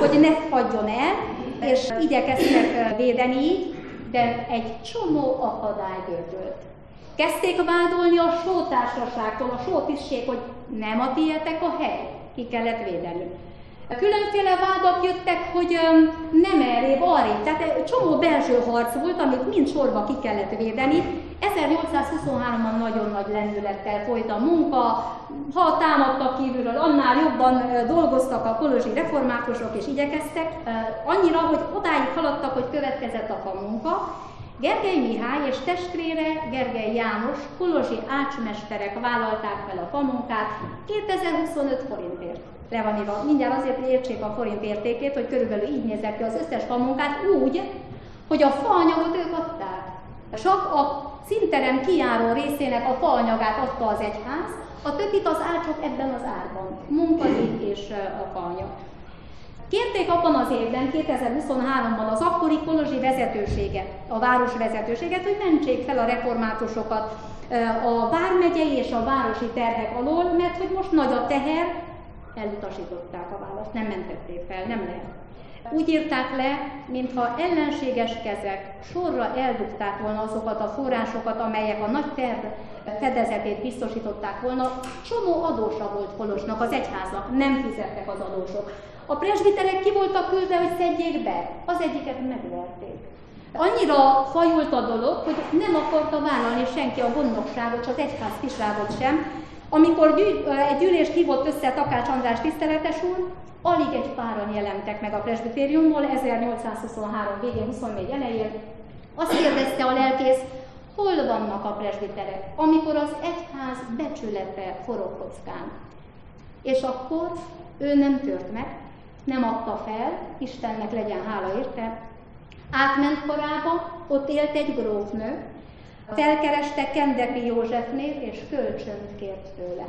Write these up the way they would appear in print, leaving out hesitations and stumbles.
hogy ne fagyjon el, és igyekeztek védeni így, de egy csomó akadály gördült. Kezdték vádolni a sótársaságtól, a sótisztség, hogy nem a tietek a hely, ki kellett védeni. Különféle vádak jöttek, hogy nem errébb, arrébb, tehát csomó belső harc volt, amit mind sorba ki kellett védeni. 1823-ban nagyon nagy lendülettel folyt a munka, ha támadtak kívülről, annál jobban dolgoztak a kolozsi reformátusok és igyekeztek, annyira, hogy odáig haladtak, hogy következett a famunka. Gergely Mihály és testvére Gergely János kolozsi ácsmesterek vállalták fel a famunkát 2025 forintért. Le van írva, mindjárt azért, hogy értsék a forint értékét, hogy körülbelül így nézett ki az összes famunkát úgy, hogy a faanyagot ők adták. Csak a színteren kijáró részének a faanyagát adta az egyház, a többit az ácsok ebben az árban, munkadíj és a faanyag. Kérték abban az évben, 2023-ban az akkori kolozsi vezetőséget, a város vezetőséget, hogy mentsék fel a reformátusokat a vármegyei és a városi terhek alól, mert hogy most nagy a teher, elutasították a választ, nem mentették fel, nem lehet. Úgy írták le, mintha ellenséges kezek sorra eldugták volna azokat a forrásokat, amelyek a nagy terv fedezetét biztosították volna. Csomó adósa volt Kolozsnak, az egyháznak, nem fizettek az adósok. A presbiterek ki voltak küldve, hogy szedjék be, az egyiket megverték. Annyira fajult a dolog, hogy nem akarta vállalni senki a gondnokságot, csak az egyház kisrágot sem. Amikor egy gyűlést hívott össze Takács András tiszteletes úr, alig egy páran jelentek meg a presbitériumból, 1823 végén, 24 elején. Azt kérdezte a lelkész, hol vannak a presbiterek, amikor az egyház becsülete forog kockán. És akkor ő nem tört meg, nem adta fel, Istennek legyen hála érte, átment korába, ott élt egy grófnő, felkereste Kendepi Józsefnél, és kölcsönt kért tőle.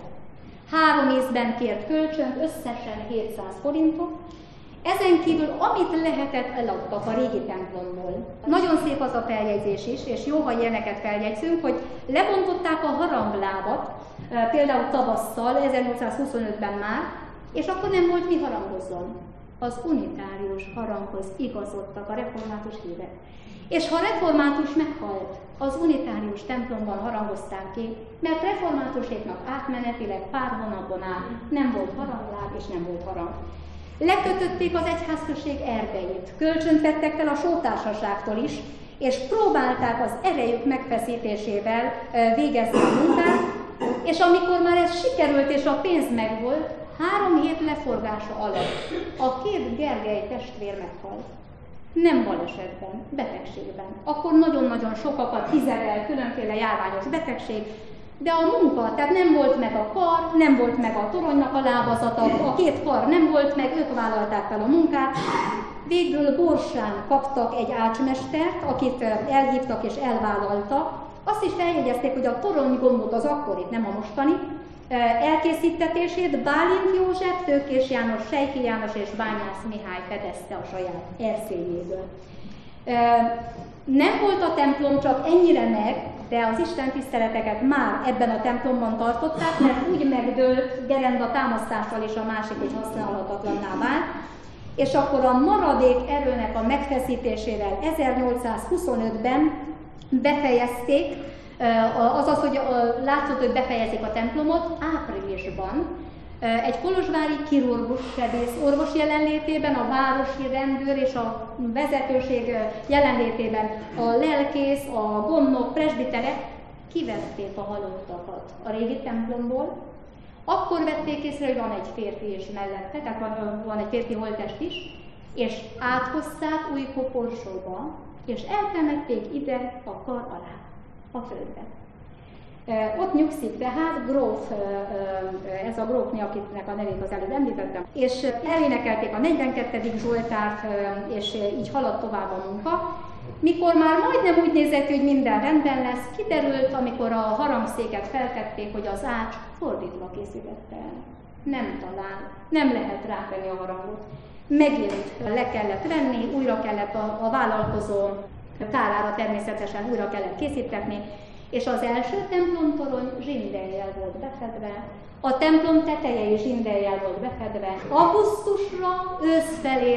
3 ízben kért kölcsönt, összesen 700 forintot. Ezen kívül, amit lehetett, eladtak a régi templomból. Nagyon szép az a feljegyzés is, és jó, ha ilyeneket feljegyzünk, hogy lebontották a haranglábat, például tavasszal, 1825-ben már, és akkor nem volt mi harangozzon. Az unitárius haranghoz igazodtak a református hívek. És ha református meghalt, az unitárius templomban harangozták ki, mert reformátuséknak átmenetileg pár hónapon át nem volt harangláb és nem volt harang. Lekötötték az egyházközség erdeit, kölcsönt vettek fel a sótársaságtól is, és próbálták az erejük megfeszítésével végezni a munkát, és amikor már ez sikerült és a pénz megvolt, 3 hét leforgása alatt a 2 Gergely testvér meghalt. Nem balesetben, betegségben. Akkor nagyon-nagyon sokakat hizerel különféle járványos betegség, de a munka, tehát nem volt meg a kar, nem volt meg a toronynak a lábazata, a 2 kar nem volt meg, ők vállalták fel a munkát. Végül Borsán kaptak egy ácsmestert, akit elhívtak és elvállalta. Azt is feljegyezték, hogy a toronygombot, az akkorit, nem a mostani, elkészítetését Bálint József, Tőkés János, Sejki János és Bányász Mihály fedezte a saját erszényéből. Nem volt a templom csak ennyire meg, de az istentiszteleteket már ebben a templomban tartották, mert úgy megdőlt gerenda támasztással és a másik is használhatatlanná vált, és akkor a maradék erőnek a megfeszítésével 1825-ben befejezték, azaz, hogy látszott, hogy befejezik a templomot, áprilisban egy kolozsvári kirurgus sebész orvos jelenlétében, a városi rendőr és a vezetőség jelenlétében a lelkész, a gondnok, presbiterek kivették a halottakat a régi templomból. Akkor vették észre, hogy van egy férfi is mellette, tehát van egy férfi holttest is, és áthozták új koporsóba, és eltemették ide a kar alá, a földbe. Ott nyugszik tehát gróf, ez a grófné, akiknek a nevét az előbb említettem, és elénekelték a 42. Zsoltárt, és így haladt tovább a munka. Mikor már majdnem úgy nézett, hogy minden rendben lesz, kiderült, amikor a harangszéket feltették, hogy az ács fordítva készítette el. Nem talál, nem lehet rátenni a harangot. Megint le kellett venni, újra kellett a vállalkozó tárára természetesen újra kellett készítetni, és az első templomtorony zsindeljel volt befedve, a templom teteje is zsindeljel volt befedve. Augusztusra, ősz felé